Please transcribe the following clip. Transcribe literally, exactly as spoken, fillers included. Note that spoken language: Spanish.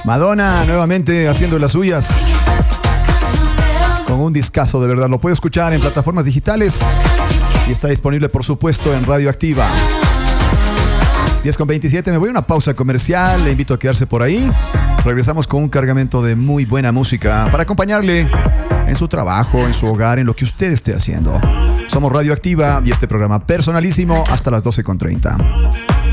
Madonna nuevamente haciendo las suyas con un discazo, de verdad. Lo puede escuchar en plataformas digitales y está disponible, por supuesto, en Radioactiva. diez con veintisiete, me voy a una pausa comercial. Le invito a quedarse por ahí. Regresamos con un cargamento de muy buena música para acompañarle en su trabajo, en su hogar, en lo que usted esté haciendo. Somos Radioactiva y este programa personalísimo hasta las doce con treinta.